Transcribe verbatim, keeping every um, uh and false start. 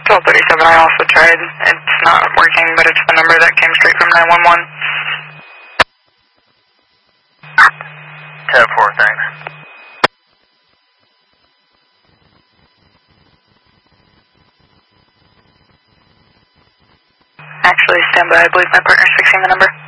twelve thirty-seven, I also tried. It's not working, but it's the number that came straight from nine one one. ten four, thanks. Actually, stand by. I believe my partner's fixing the number.